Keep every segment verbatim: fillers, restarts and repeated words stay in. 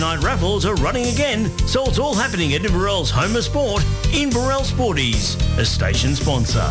Night raffles are running again, so it's all happening at Inverell's Home of Sport in Inverell Sporties, a station sponsor.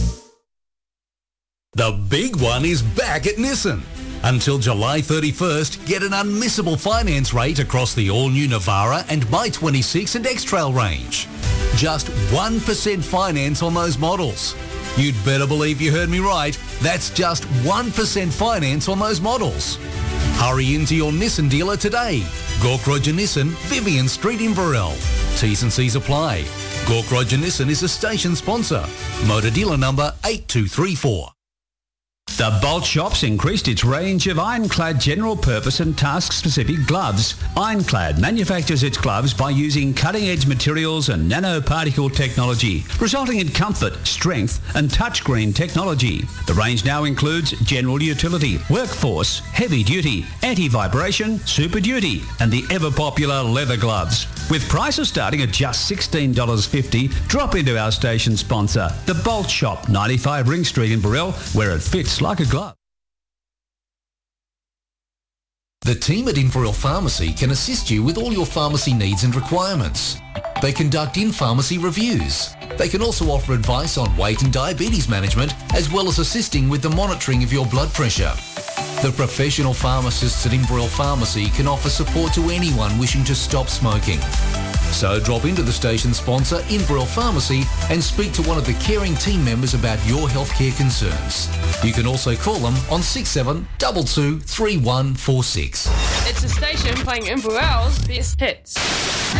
The big one is back at Nissan. Until July thirty-first, get an unmissable finance rate across the all-new Navara and My twenty-six and X-Trail range. Just one percent finance on those models. You'd better believe you heard me right. That's just one percent finance on those models. Hurry into your Nissan dealer today. Gork Roger Nissan, Vivian Street, Inverell. T's and C's apply. Gork Roger Nissan is a station sponsor. Motor dealer number eight two three four. The Bolt Shop's increased its range of ironclad general purpose and task-specific gloves. Ironclad manufactures its gloves by using cutting-edge materials and nanoparticle technology, resulting in comfort, strength and touchscreen technology. The range now includes general utility, workforce, heavy duty, anti-vibration, super duty and the ever-popular leather gloves. With prices starting at just sixteen dollars fifty, drop into our station sponsor, The Bolt Shop, ninety-five Ring Street in Burrell, where it fits like a glove. The team at Inverell Pharmacy can assist you with all your pharmacy needs and requirements. They conduct in-pharmacy reviews. They can also offer advice on weight and diabetes management, as well as assisting with the monitoring of your blood pressure. The professional pharmacists at Inverell Pharmacy can offer support to anyone wishing to stop smoking. So drop into the station sponsor, Inverell Pharmacy, and speak to one of the caring team members about your healthcare concerns. You can also call them on six seven two two, three one four six. It's a station playing Inverell's best hits.